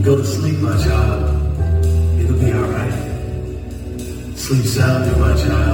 Go to sleep, my child. It'll be all right. Sleep soundly, my child.